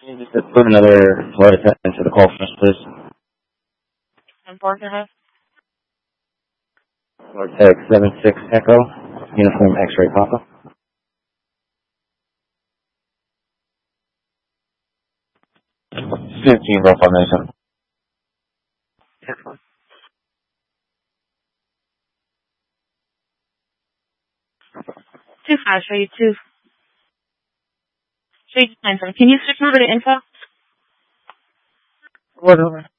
Can you just put another flight attendant to the call for us, please? And Parker has? Vortex 76 Echo, Uniform X-Ray Papa. 15 rough formation. 2-5, show you 2. Show you 9-7. Can you switch over to info? Whatever.